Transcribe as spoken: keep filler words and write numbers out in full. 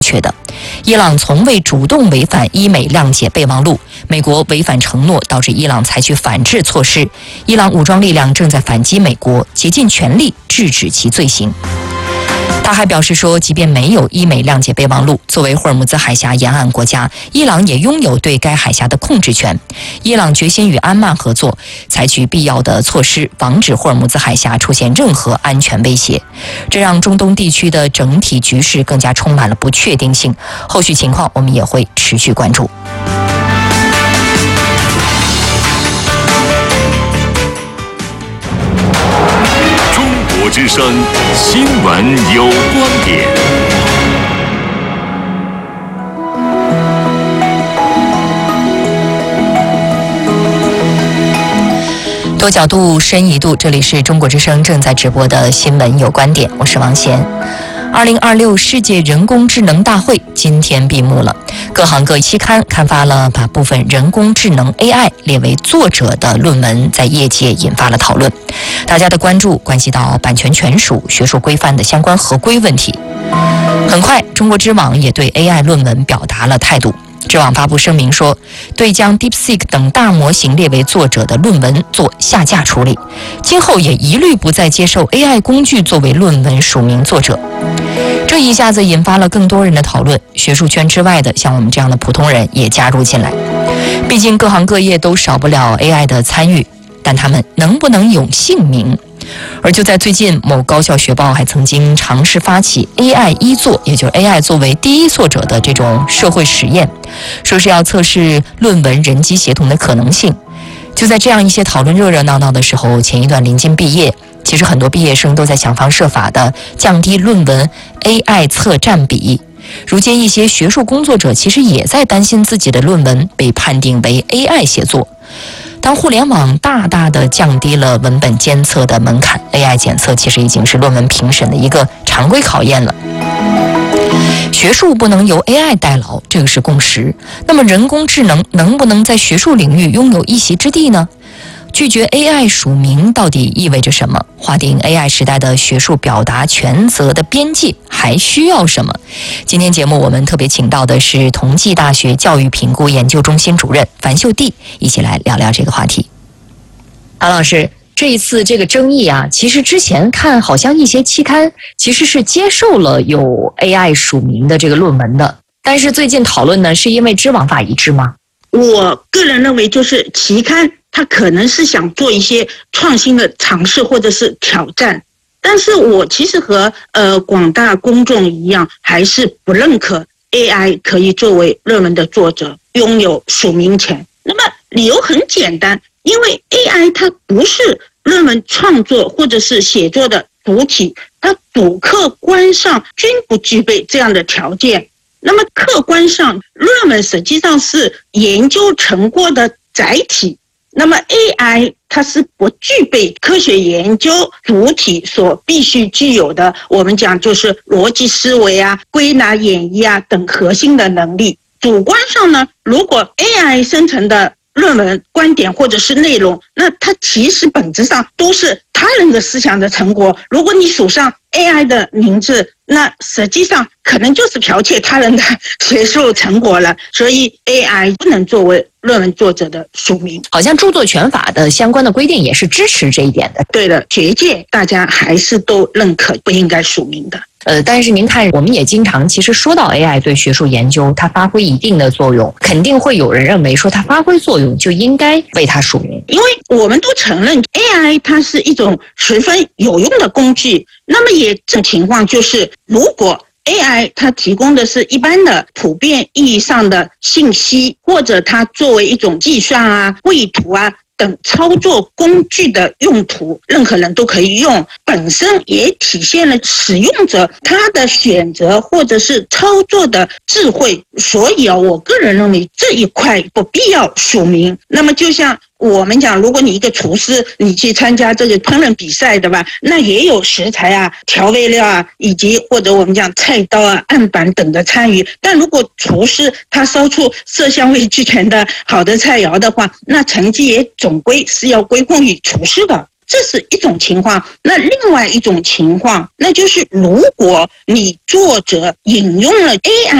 确的。伊朗从未主动违反伊美谅解备忘录，美国违反承诺导致伊朗采取反制措施，伊朗武装力量正在反击美国，竭尽全力制止其罪行。他还表示说，即便没有伊美谅解备忘录，作为霍尔木兹海峡沿岸国家，伊朗也拥有对该海峡的控制权。伊朗决心与安曼合作，采取必要的措施，防止霍尔木兹海峡出现任何安全威胁。这让中东地区的整体局势更加充满了不确定性。后续情况我们也会持续关注。 中国之声新闻有观点。 多角度，深一度，这里是中国之声正在直播的新闻有观点，我是王贤。二零二六世界人工智能大会今天闭幕了，各行各期刊刊发了把部分人工智能 A I 列为作者的论文，在业界引发了讨论。大家的关注关系到版权权属、学术规范的相关合规问题。很快，中国知网也对 A I 论文表达了态度。知网发布声明说，对将 DeepSeek 等大模型列为作者的论文做下架处理，今后也一律不再接受 A I 工具作为论文署名作者。这一下子引发了更多人的讨论，学术圈之外的像我们这样的普通人也加入进来。毕竟各行各业都少不了 A I 的参与，但他们能不能有姓名？而就在最近，某高校学报还曾经尝试发起 A I 一作，也就是 A I 作为第一作者的这种社会实验，说是要测试论文人机协同的可能性。就在这样一些讨论热热闹闹的时候，前一段临近毕业，其实很多毕业生都在想方设法的降低论文 A I 测占比。如今一些学术工作者其实也在担心自己的论文被判定为 A I 写作。当互联网大大的降低了文本监测的门槛， A I 检测其实已经是论文评审的一个常规考验了。学术不能由 A I 代劳，这个是共识。那么人工智能能不能在学术领域拥有一席之地呢？拒绝 A I 署名到底意味着什么？划定 A I 时代的学术表达权责的边界还需要什么？今天节目我们特别请到的是同济大学教育评估研究中心主任樊秀娣，一起来聊聊这个话题。樊老师，这一次这个争议啊，其实之前看好像一些期刊其实是接受了有 A I 署名的这个论文的，但是最近讨论呢，是因为知网法一致吗？ 我个人认为，就是期刊它可能是想做一些创新的尝试或者是挑战，但是我其实和呃广大公众一样，还是不认可 A I 可以作为论文的作者，拥有署名权。那么理由很简单，因为 A I 它不是论文创作或者是写作的主体，它主客观上均不具备这样的条件。那么客观上，论文实际上是研究成果的载体，那么 A I 它是不具备科学研究主体所必须具有的，我们讲就是逻辑思维啊、归纳演绎啊等核心的能力。主观上呢，如果 A I 生成的论文观点或者是内容，那它其实本质上都是他人的思想的成果。如果你署上 A I 的名字，那实际上可能就是剽窃他人的学术成果了。所以 A I 不能作为论文作者的署名。 好像著作权法的相关的规定也是支持这一点的。 对的，学界大家还是都认可不应该署名的。 呃，但是您看，我们也经常其实说到 A I 对学术研究它发挥一定的作用，肯定会有人认为说它发挥作用就应该为它署名， 因为我们都承认 A I 它是一种十分有用的工具。那么也这种情况就是，如果 A I 它提供的是一般的普遍意义上的信息，或者它作为一种计算啊、绘图啊等操作工具的用途，任何人都可以用，本身也体现了使用者他的选择或者是操作的智慧。所以啊，我个人认为这一块不必要署名。那么就像我们讲，如果你一个厨师，你去参加这个烹饪比赛的吧，那也有食材啊、调味料啊，以及或者我们讲菜刀啊、案板等的参与。但如果厨师他烧出色香味俱全的好的菜肴的话，那成绩也总归是要归功于厨师的。 这是一种情况。那另外一种情况，那就是如果你作者引用了 A I